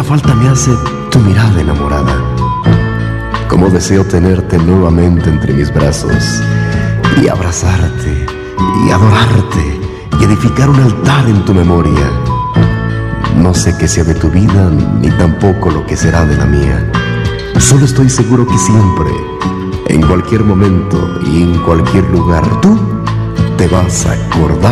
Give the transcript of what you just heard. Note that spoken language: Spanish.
cuánta falta me hace tu mirada enamorada. Cómo deseo tenerte nuevamente entre mis brazos y abrazarte y adorarte y edificar un altar en tu memoria. No sé qué sea de tu vida ni tampoco lo que será de la mía. Solo estoy seguro que siempre, en cualquier momento y en cualquier lugar, tú te vas a acordar